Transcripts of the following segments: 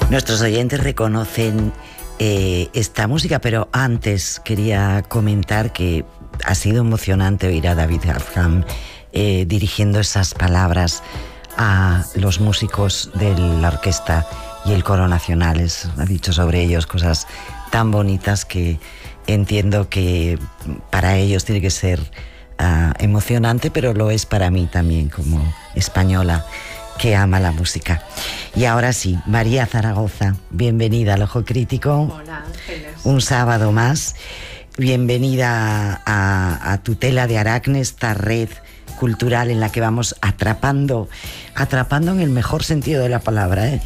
Nuestros oyentes reconocen esta música, pero antes quería comentar que ha sido emocionante oír a David Arkham dirigiendo esas palabras a los músicos de la orquesta y el coro nacionales. Ha dicho sobre ellos cosas tan bonitas que entiendo que para ellos tiene que ser emocionante, pero lo es para mí también como española que ama la música. Y ahora sí, María Zaragoza, bienvenida al Ojo Crítico. Hola, Ángeles. Un sábado más. Bienvenida a Tutela de Aracne, esta red cultural en la que vamos atrapando en el mejor sentido de la palabra,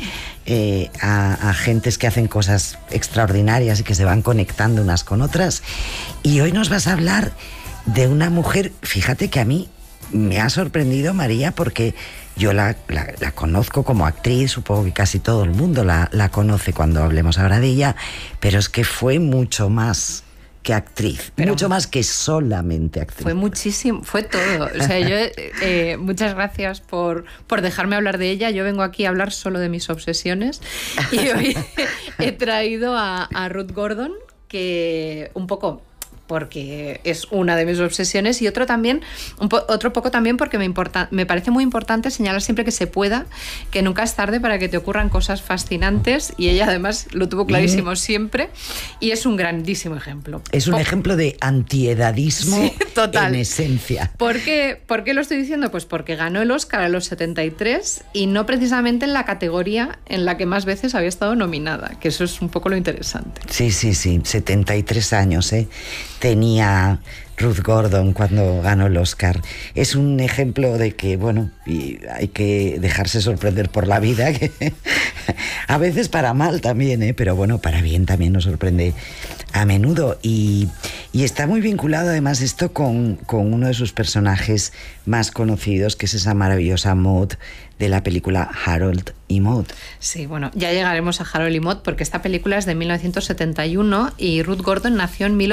a gentes que hacen cosas extraordinarias y que se van conectando unas con otras. Y hoy nos vas a hablar de una mujer, fíjate que a mí me ha sorprendido, María, porque yo la conozco como actriz, supongo que casi todo el mundo la conoce cuando hablemos ahora de ella, pero es que fue mucho más que actriz, pero mucho más que solamente actriz. Fue muchísimo, fue todo. O sea, yo muchas gracias por dejarme hablar de ella. Yo vengo aquí a hablar solo de mis obsesiones y hoy he traído a Ruth Gordon, que un poco porque es una de mis obsesiones, y otro poco también porque me parece muy importante señalar siempre que se pueda que nunca es tarde para que te ocurran cosas fascinantes, y ella además lo tuvo clarísimo siempre, y es un grandísimo ejemplo. Es un ejemplo de antiedadismo, sí, total. En esencia. ¿Por qué lo estoy diciendo? Pues porque ganó el Oscar a los 73 y no precisamente en la categoría en la que más veces había estado nominada, que eso es un poco lo interesante. Sí, 73 años, tenía Ruth Gordon cuando ganó el Oscar. Es un ejemplo de que, bueno, y hay que dejarse sorprender por la vida, que a veces para mal también, pero bueno, para bien también nos sorprende a menudo. Y está muy vinculado además esto con uno de sus personajes más conocidos, que es esa maravillosa Maud de la película Harold y Maude. Sí, bueno, ya llegaremos a Harold y Maude porque esta película es de 1971 y Ruth Gordon nació en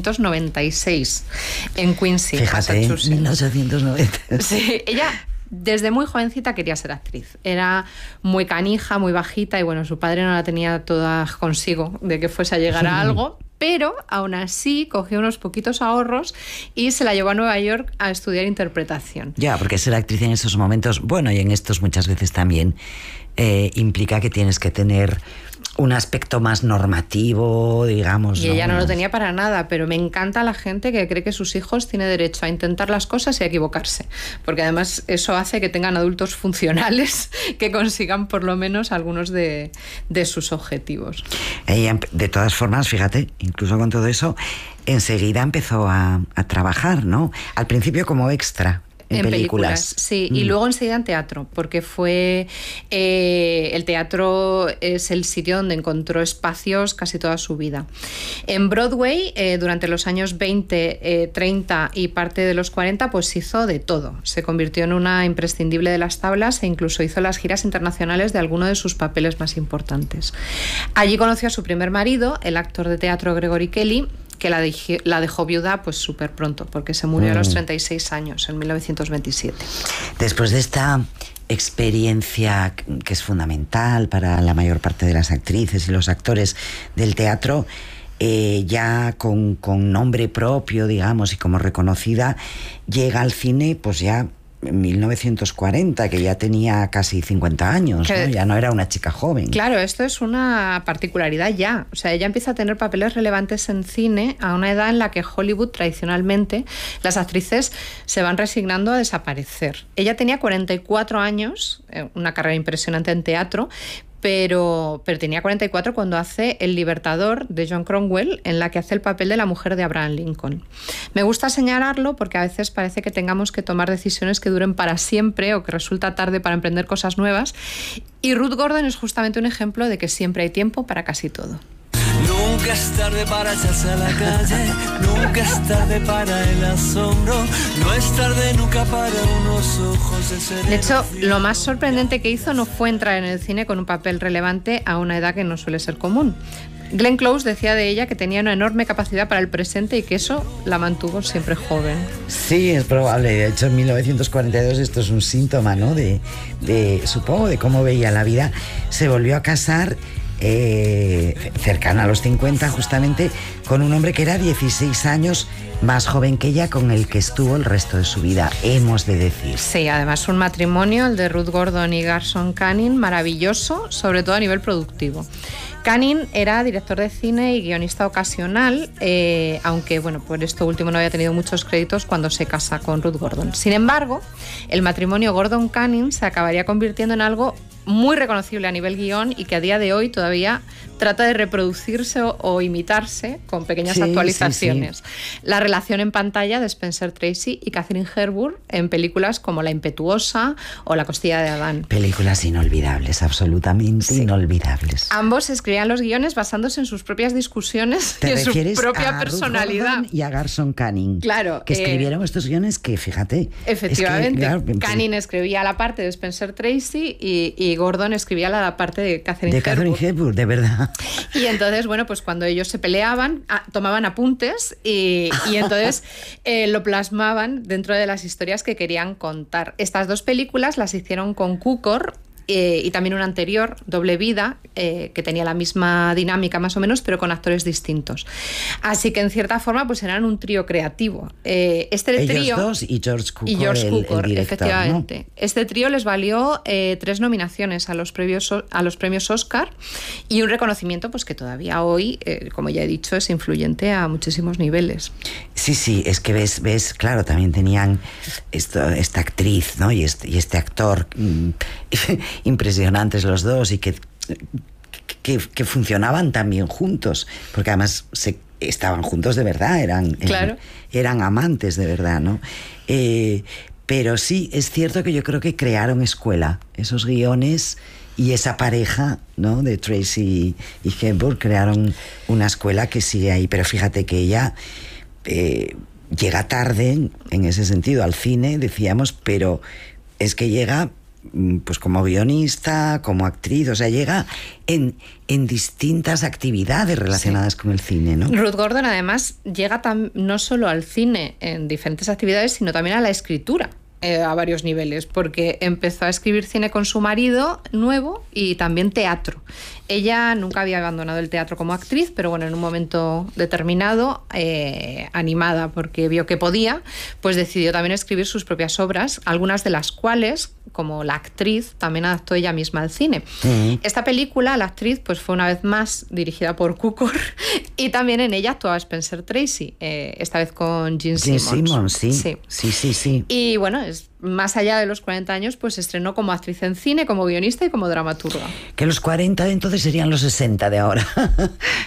1896 en Quincy, Massachusetts. 1890. Sí, ella desde muy jovencita quería ser actriz. Era muy canija, muy bajita, y bueno, su padre no la tenía toda consigo de que fuese a llegar a algo. Pero aún así cogió unos poquitos ahorros y se la llevó a Nueva York a estudiar interpretación. Ya, porque ser actriz en esos momentos, bueno, y en estos muchas veces también, implica que tienes que tener un aspecto más normativo, digamos. Y ella no lo tenía para nada, pero me encanta la gente que cree que sus hijos tienen derecho a intentar las cosas y a equivocarse, porque además eso hace que tengan adultos funcionales que consigan por lo menos algunos de sus objetivos. Ella, de todas formas, fíjate, incluso con todo eso, enseguida empezó a trabajar, ¿no? Al principio como extra. En películas, sí, y luego enseguida en teatro, porque fue el teatro es el sitio donde encontró espacios casi toda su vida. En Broadway, durante los años 20, 30 y parte de los 40, pues hizo de todo. Se convirtió en una imprescindible de las tablas e incluso hizo las giras internacionales de algunos de sus papeles más importantes. Allí conoció a su primer marido, el actor de teatro Gregory Kelly, que la dejó viuda pues súper pronto, porque se murió a los 36 años, en 1927. Después de esta experiencia que es fundamental para la mayor parte de las actrices y los actores del teatro, ya con nombre propio, digamos, y como reconocida, llega al cine pues ya en 1940, que ya tenía casi 50 años, ¿no? Ya no era una chica joven. Claro, esto es una particularidad ya. O sea, ella empieza a tener papeles relevantes en cine a una edad en la que Hollywood, tradicionalmente, las actrices se van resignando a desaparecer. Ella tenía 44 años, una carrera impresionante en teatro, pero tenía 44 cuando hace El Libertador de John Cromwell, en la que hace el papel de la mujer de Abraham Lincoln. Me gusta señalarlo porque a veces parece que tengamos que tomar decisiones que duren para siempre o que resulta tarde para emprender cosas nuevas, y Ruth Gordon es justamente un ejemplo de que siempre hay tiempo para casi todo. Nunca es tarde para echarse a la calle, nunca es tarde para el asombro, no es tarde nunca para unos ojos de serena. De hecho, lo más sorprendente que hizo no fue entrar en el cine con un papel relevante a una edad que no suele ser común. Glenn Close decía de ella que tenía una enorme capacidad para el presente y que eso la mantuvo siempre joven. Sí, es probable. De hecho, en 1942 esto es un síntoma, ¿no? Supongo, de cómo veía la vida. Se volvió a casar cercana a los 50, justamente, con un hombre que era 16 años más joven que ella, con el que estuvo el resto de su vida, hemos de decir. Sí, además un matrimonio, el de Ruth Gordon y Garson Kanin, maravilloso, sobre todo a nivel productivo. Kanin era director de cine y guionista ocasional, aunque bueno, por esto último no había tenido muchos créditos cuando se casa con Ruth Gordon. Sin embargo, el matrimonio Gordon-Kanin se acabaría convirtiendo en algo muy reconocible a nivel guión y que a día de hoy todavía trata de reproducirse o imitarse con pequeñas actualizaciones. Sí. La relación en pantalla de Spencer Tracy y Katharine Hepburn en películas como La impetuosa o La costilla de Adán. Películas inolvidables, absolutamente inolvidables. Ambos escribían los guiones basándose en sus propias discusiones y en su propia personalidad. Ruth Gordon y a Garson Kanin. Claro. Que escribieron estos guiones que, fíjate... Efectivamente. Es que, Kanin escribía la parte de Spencer Tracy y Gordon escribía la parte de Katharine Hepburn. De Katharine Hepburn, de verdad. Y entonces, bueno, pues cuando ellos se peleaban, tomaban apuntes y entonces lo plasmaban dentro de las historias que querían contar. Estas dos películas las hicieron con Cukor y también una anterior, Doble Vida, que tenía la misma dinámica más o menos, pero con actores distintos. Así que en cierta forma pues eran un trío creativo. Ellos dos y George Cukor, el director, efectivamente. ¿no? Este trío les valió 3 nominaciones a los premios Oscar y un reconocimiento pues que todavía hoy, como ya he dicho, es influyente a muchísimos niveles. Sí, es que ves, claro, también tenían esta actriz, ¿no? y este actor impresionantes los dos y que funcionaban tan bien juntos, porque además estaban juntos de verdad, eran amantes de verdad, ¿no? Pero sí, es cierto que yo creo que crearon escuela, esos guiones y esa pareja, ¿no? De Tracy y Hepburn crearon una escuela que sigue ahí, pero fíjate que ella llega tarde en ese sentido al cine, decíamos, pero es que llega pues como guionista, como actriz, o sea, llega en distintas actividades relacionadas con el cine, ¿no? Ruth Gordon además llega no solo al cine en diferentes actividades, sino también a la escritura. A varios niveles, porque empezó a escribir cine con su marido nuevo y también teatro. Ella nunca había abandonado el teatro como actriz, pero bueno, en un momento determinado, animada porque vio que podía, pues decidió también escribir sus propias obras, algunas de las cuales, como La actriz, también adaptó ella misma al cine. Uh-huh. Esta película, La actriz, pues fue una vez más dirigida por Cukor y también en ella actuaba Spencer Tracy, esta vez con Gene Simmons. Sí. Y bueno, más allá de los 40 años, pues se estrenó como actriz en cine, como guionista y como dramaturga. Que los 40 de entonces serían los 60 de ahora.